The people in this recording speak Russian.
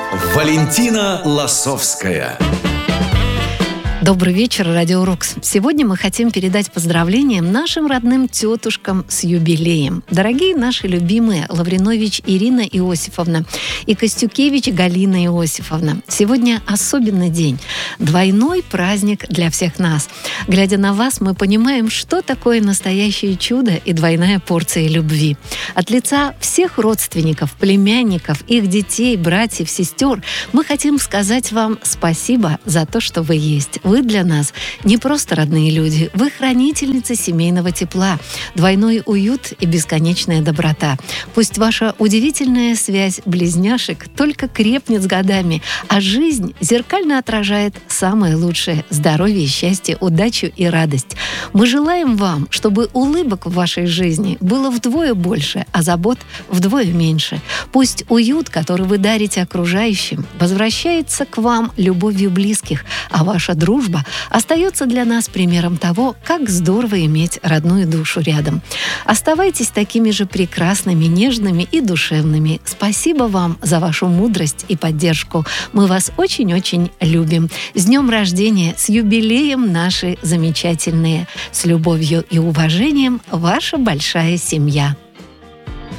Валентина Лосовская. Добрый вечер, Радио Рокс. Сегодня мы хотим передать поздравления нашим родным тетушкам с юбилеем. Дорогие наши любимые Лавринович Ирина Иосифовна и Костюкевич Галина Иосифовна, сегодня особенный день, двойной праздник для всех нас. Глядя на вас, мы понимаем, что такое настоящее чудо и двойная порция любви. От лица всех родственников, племянников, их детей, братьев, сестер мы хотим сказать вам спасибо за то, что вы есть. Вы для нас не просто родные люди, вы хранительницы семейного тепла, двойной уют и бесконечная доброта. Пусть ваша удивительная связь близняшек только крепнет с годами, а жизнь зеркально отражает самое лучшее – здоровье, счастье, удачу и радость. Мы желаем вам, чтобы улыбок в вашей жизни было вдвое больше, а забот вдвое меньше. Пусть уют, который вы дарите окружающим, возвращается к вам любовью близких, а ваша дружба остается для нас примером того, как здорово иметь родную душу рядом. Оставайтесь такими же прекрасными, нежными и душевными. Спасибо вам за вашу мудрость и поддержку. Мы вас очень-очень любим. С днем рождения, с юбилеем наши замечательные. С любовью и уважением, ваша большая семья.